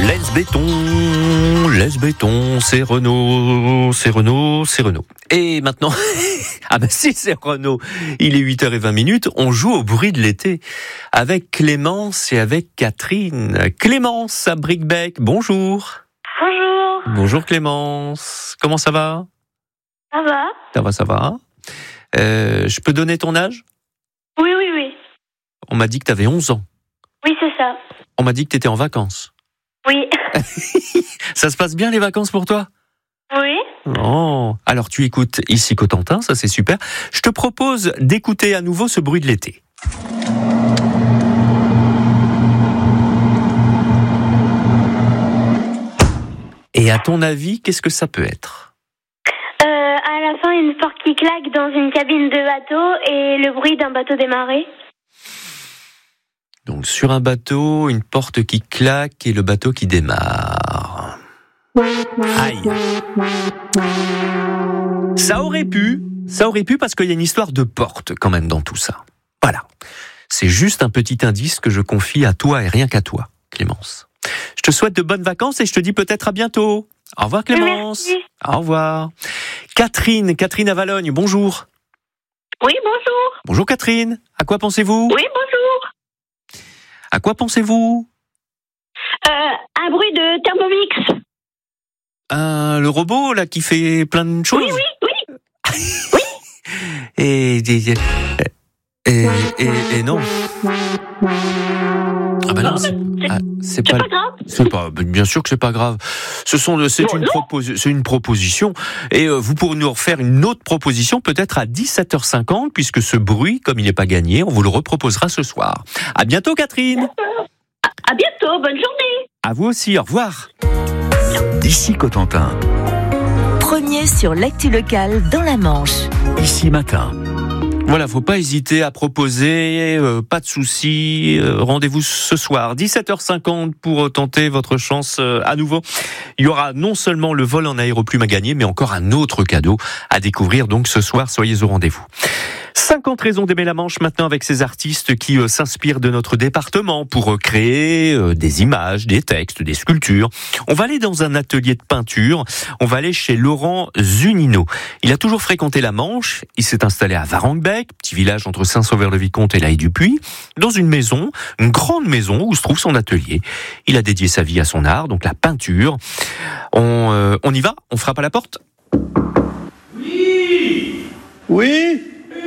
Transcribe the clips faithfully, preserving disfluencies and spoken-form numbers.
Laisse béton, laisse béton, c'est Renault, c'est Renault, c'est Renault. Et maintenant, ah ben si c'est Renault, il est huit heures vingt, on joue au bruit de l'été avec Clémence et avec Catherine. Clémence à Bricbec, bonjour. Bonjour. Bonjour Clémence, comment ça va ? Ça va ? Ça va, ça va. Euh, je peux donner ton âge ? Oui, oui, oui. On m'a dit que tu avais onze ans. Oui, c'est ça. On m'a dit que tu étais en vacances. Oui. Ça se passe bien les vacances pour toi ? Oui. Oh, alors tu écoutes ici Cotentin, ça c'est super. Je te propose d'écouter à nouveau ce bruit de l'été. Et à ton avis, qu'est-ce que ça peut être ? Euh, à la fin, une porte qui claque dans une cabine de bateau et le bruit d'un bateau démarré. Donc sur un bateau, une porte qui claque et le bateau qui démarre. Aïe. Ça aurait pu, ça aurait pu parce qu'il y a une histoire de porte quand même dans tout ça. Voilà. C'est juste un petit indice que je confie à toi et rien qu'à toi, Clémence. Je te souhaite de bonnes vacances et je te dis peut-être à bientôt. Au revoir Clémence. Merci. Au revoir. Catherine, Catherine à Valogne, bonjour. Oui, bonjour. Bonjour Catherine. À quoi pensez-vous ? Oui, bonjour. À quoi pensez-vous ? Euh, un bruit de Thermomix. Euh, le robot là qui fait plein de choses. Oui, oui, oui. Et, et, et, et, et non. Ah bah non, c'est, ah, c'est C'est pas, pas grave. c'est pas, bien sûr que c'est pas grave. Ce sont, c'est Non, une non. proposi- c'est une proposition. Et euh, vous pourrez nous refaire une autre proposition, peut-être à dix-sept heures cinquante, puisque ce bruit, comme il n'est pas gagné, on vous le reproposera ce soir. À bientôt, Catherine. À bientôt, bonne journée. À vous aussi, au revoir. Ici Cotentin, Premier sur l'actu locale dans la Manche. ici matin. Voilà, faut pas hésiter à proposer, euh, pas de soucis, euh, rendez-vous ce soir, dix-sept heures cinquante pour tenter votre chance euh, à nouveau. Il y aura non seulement le vol en aéroplume à gagner, mais encore un autre cadeau à découvrir donc ce soir, soyez au rendez-vous. cinquante raisons d'aimer la Manche maintenant avec ces artistes qui euh, s'inspirent de notre département pour euh, créer euh, des images, des textes, des sculptures. On va aller dans un atelier de peinture, on va aller chez Laurent Zunino. Il a toujours fréquenté la Manche, il s'est installé à Varenbec, petit village entre Saint-Sauveur-le-Vicomte et La Haye-du-Puy, dans une maison, une grande maison où se trouve son atelier. Il a dédié sa vie à son art, donc la peinture. On, euh, on y va ? On frappe à la porte ? Oui. Oui.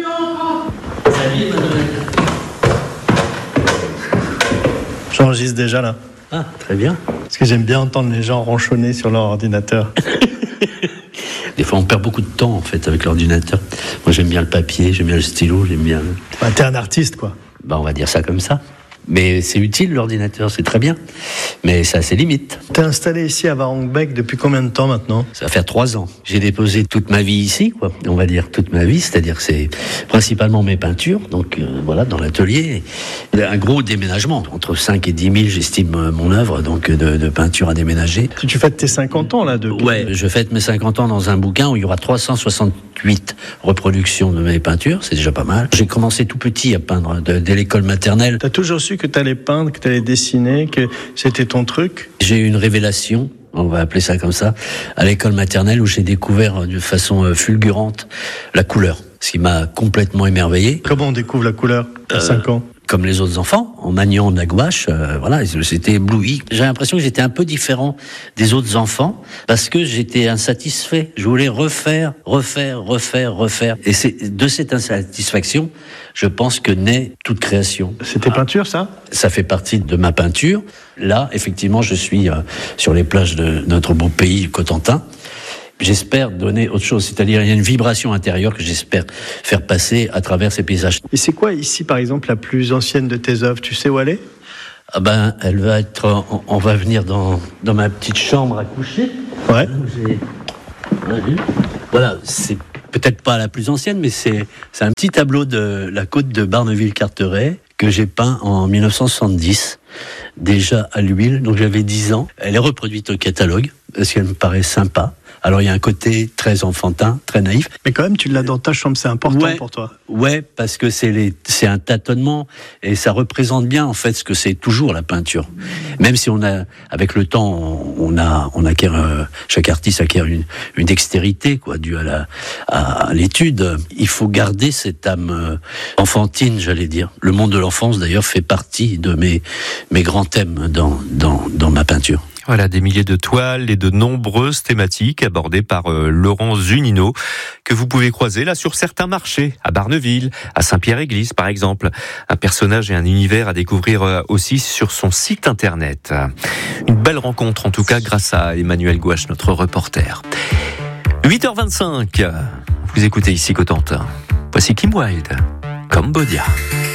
J'enregistre déjà là. Ah, très bien. Parce que j'aime bien entendre les gens ronchonner sur leur ordinateur. Des fois, on perd beaucoup de temps, en fait, avec l'ordinateur. Moi, j'aime bien le papier, j'aime bien le stylo, j'aime bien... Bah, t'es un artiste, quoi. Bah, on va dire ça comme ça. Mais c'est utile, l'ordinateur, c'est très bien. Mais ça a ses limites. T'es installé ici à Varenbec depuis combien de temps maintenant ? Ça va faire trois ans. J'ai déposé toute ma vie ici, quoi. On va dire toute ma vie, c'est-à-dire que c'est principalement mes peintures, donc euh, voilà, dans l'atelier. Un gros déménagement, entre cinq et dix mille, j'estime euh, mon œuvre, donc de, de peinture à déménager. Tu, tu fêtes tes cinquante ans là de... Ouais, je fête mes cinquante ans dans un bouquin où il y aura trois cent soixante-huit reproductions de mes peintures, c'est déjà pas mal. J'ai commencé tout petit à peindre de- dès l'école maternelle. T'as toujours su que t'allais peindre, que t'allais dessiner, que c'était ton truc ? J'ai eu une révélation, on va appeler ça comme ça, à l'école maternelle où j'ai découvert de façon euh, fulgurante la couleur, ce qui m'a complètement émerveillé. Comment on découvre la couleur à cinq ans ? Comme les autres enfants, en maniant de la gouache, euh, voilà, j'étais ébloui. J'ai l'impression que j'étais un peu différent des autres enfants parce que j'étais insatisfait. Je voulais refaire, refaire, refaire, refaire. Et c'est de cette insatisfaction, je pense que naît toute création. C'est tes peintures, ça ? Ça fait partie de ma peinture. Là, effectivement, je suis euh, sur les plages de notre beau pays, du Cotentin. J'espère donner autre chose, c'est-à-dire il y a une vibration intérieure que j'espère faire passer à travers ces paysages. Et c'est quoi ici, par exemple, la plus ancienne de tes œuvres ? Tu sais où elle est ? Ah ben, elle va être, on, on va venir dans, dans ma petite chambre à coucher. Ouais. J'ai- Voilà, c'est peut-être pas la plus ancienne, mais c'est, c'est un petit tableau de la côte de Barneville-Carteret que j'ai peint en mille neuf cent soixante-dix, déjà à l'huile, donc j'avais dix ans. Elle est reproduite au catalogue, parce qu'elle me paraît sympa, Alors il y a un côté très enfantin, très naïf. Mais quand même, tu l'as dans ta chambre, c'est important ouais, pour toi. Ouais, parce que c'est, les, c'est un tâtonnement et ça représente bien en fait ce que c'est toujours la peinture. Même si on a, avec le temps, on a, on acquiert, euh, chaque artiste acquiert une, une dextérité quoi, due à la, à l'étude. Il faut garder cette âme euh, enfantine, j'allais dire. Le monde de l'enfance d'ailleurs fait partie de mes, mes grands thèmes dans, dans, dans ma peinture. Voilà, des milliers de toiles et de nombreuses thématiques abordées par euh, Laurent Zunino, que vous pouvez croiser là sur certains marchés, à Barneville, à Saint-Pierre-Église par exemple. Un personnage et un univers à découvrir euh, aussi sur son site internet. Une belle rencontre en tout cas grâce à Emmanuel Gouache, notre reporter. huit heures vingt-cinq, vous écoutez ici Cotentin. Voici Kim Wilde, Cambodia.